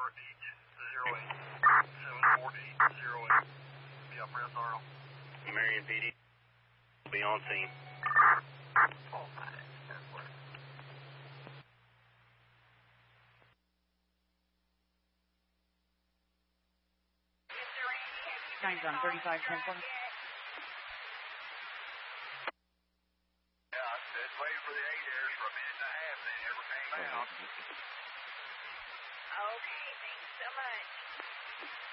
Marion PD will be on scene. Time's on 35, 10 4. Waiting for the 8-airs for a minute and a half. They never came out. Okay, thanks so much.